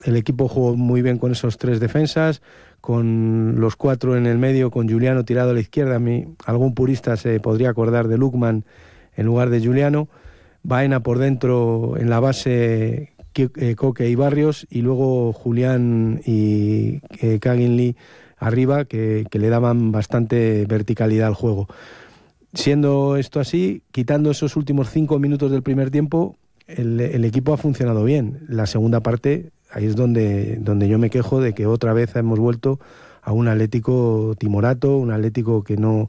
el equipo jugó muy bien con esos 3 defensas, con los 4 en el medio, con Giuliano tirado a la izquierda. A mí, algún purista se podría acordar de Lukman en lugar de Giuliano. Baena por dentro en la base, Koke y Barrios, y luego Julián y Kagin Lee arriba, que le daban bastante verticalidad al juego. Siendo esto así, quitando esos últimos 5 minutos del primer tiempo, el equipo ha funcionado bien. La segunda parte, ahí es donde yo me quejo de que otra vez hemos vuelto a un Atlético timorato, un Atlético que no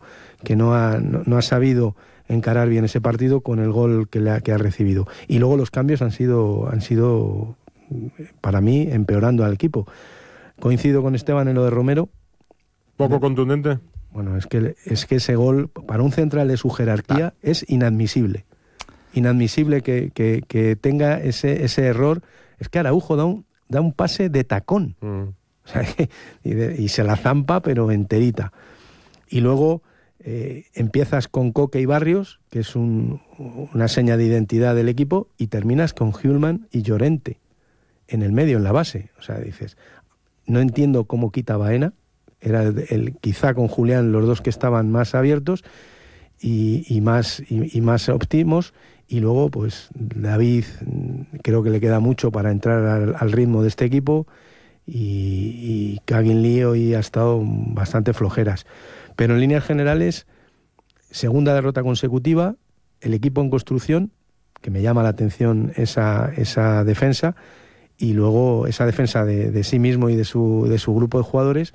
ha sabido encarar bien ese partido con el gol que ha recibido. Y luego los cambios han sido para mí empeorando al equipo. Coincido con Esteban en lo de Romero. ¿Poco contundente? Bueno, es que ese gol para un central de su jerarquía es inadmisible. Inadmisible que tenga ese error. Es que Araujo da un pase de tacón. O sea, y se la zampa, pero enterita. Y luego empiezas con Koke y Barrios, que es una seña de identidad del equipo, y terminas con Hjulmand y Llorente en el medio, en la base. O sea, dices, no entiendo cómo quita Baena. Era quizá con Julián los dos que estaban más abiertos y más óptimos. Y luego, pues, David creo que le queda mucho para entrar al ritmo de este equipo, y Kagin Lee hoy ha estado bastante flojeras. Pero en líneas generales, segunda derrota consecutiva, el equipo en construcción, que me llama la atención esa defensa, y luego esa defensa de sí mismo y de su grupo de jugadores,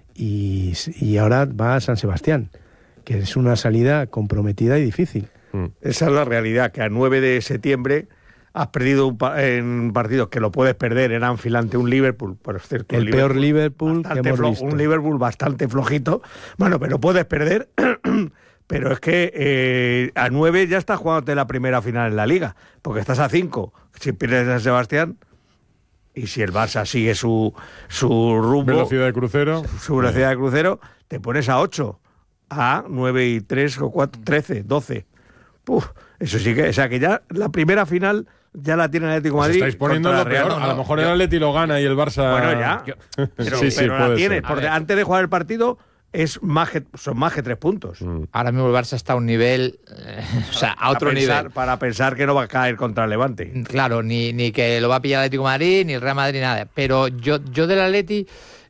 y ahora va a San Sebastián, que es una salida comprometida y difícil. Esa es la realidad, que a 9 de septiembre has perdido en partidos que lo puedes perder en Anfield ante un Liverpool, por cierto, el peor Liverpool que hemos visto. Un Liverpool bastante flojito. Bueno, pero puedes perder, pero es que a 9 ya estás jugándote la primera final en la Liga, porque estás a 5. Si pierdes San Sebastián, y si el Barça sigue su rumbo, velocidad de crucero, su velocidad de crucero, te pones a 8, a 9 y 3 o 4, 13, 12. Eso sí que, o sea, que ya la primera final ya la tiene el Atlético de Madrid. Estáis poniendo lo peor. A lo mejor el Atleti lo gana y el Barça. Bueno, ya. Pero la tienes. Porque antes de jugar el partido son más que 3 puntos. Ahora mismo el Barça está a un nivel, o sea, a otro nivel. Para pensar que no va a caer contra el Levante. Claro, ni que lo va a pillar el Atlético de Madrid, ni el Real Madrid, nada. Pero yo del Atleti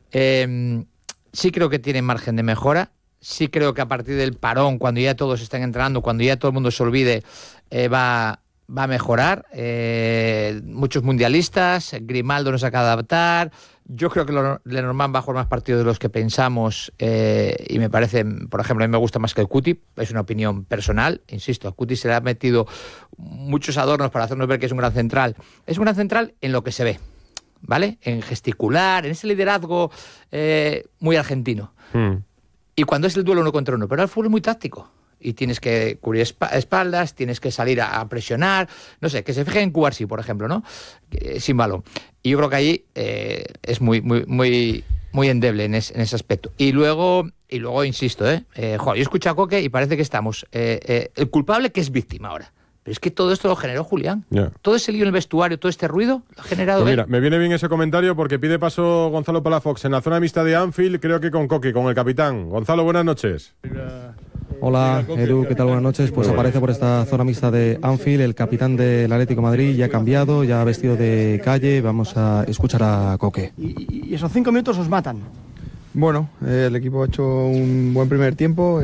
sí creo que tiene margen de mejora. Sí creo que a partir del parón, cuando ya todos estén entrenando, cuando ya todo el mundo se olvide, va a mejorar. Muchos mundialistas, Grimaldo nos acaba de adaptar. Yo creo que Lenormand va a jugar más partidos de los que pensamos, y me parece, por ejemplo, a mí me gusta más que el Cuti. Es una opinión personal, insisto, a Cuti se le ha metido muchos adornos para hacernos ver que es un gran central. Es un gran central en lo que se ve, ¿vale? En gesticular, en ese liderazgo muy argentino. Y cuando es el duelo 1 contra 1, pero el fútbol es muy táctico. Y tienes que cubrir espaldas, tienes que salir a presionar, no sé, que se fijen en Cubarsí, por ejemplo, ¿no? Sin balón. Y yo creo que ahí es muy endeble en ese aspecto. Y luego insisto, yo escucho a Koke y parece que estamos el culpable que es víctima ahora. Pero es que todo esto lo generó Julián. Yeah. Todo ese lío en el vestuario, todo este ruido, lo ha generado pues mira, me viene bien ese comentario porque pide paso Gonzalo Palafox en la zona mixta de Anfield, creo que con Koke, con el capitán. Gonzalo, buenas noches. Hola, Edu, ¿qué tal? Buenas noches. Pues aparece por esta zona mixta de Anfield el capitán del Atlético de Madrid, ya cambiado, ya vestido de calle. Vamos a escuchar a Koke. Y esos 5 minutos os matan. Bueno, el equipo ha hecho un buen primer tiempo,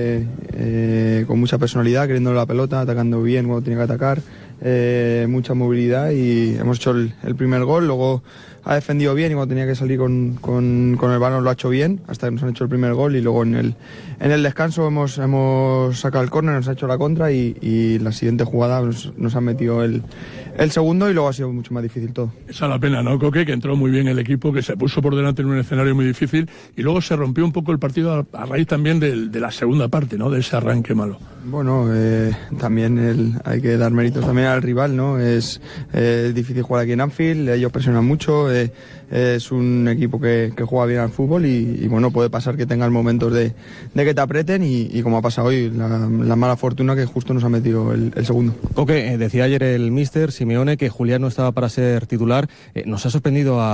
con mucha personalidad, queriendo la pelota, atacando bien cuando tenía que atacar, mucha movilidad, y hemos hecho el primer gol. Luego ha defendido bien y cuando tenía que salir con el balón lo ha hecho bien, hasta que nos han hecho el primer gol, y luego en el descanso hemos sacado el córner, nos ha hecho la contra, y la siguiente jugada nos han metido el segundo, y luego ha sido mucho más difícil todo. Esa es la pena, ¿no, Koke? Que entró muy bien el equipo, que se puso por delante en un escenario muy difícil, y luego se rompió un poco el partido a raíz también de la segunda parte, ¿no? De ese arranque malo. Bueno, también hay que dar méritos también al rival, ¿no? Es difícil jugar aquí en Anfield, ellos presionan mucho, es un equipo que juega bien al fútbol, y bueno, puede pasar que tengan momentos de que te aprieten, y como ha pasado hoy, la mala fortuna que justo nos ha metido el segundo. Koke, decía ayer el míster Simeone que Julián no estaba para ser titular. Nos ha sorprendido a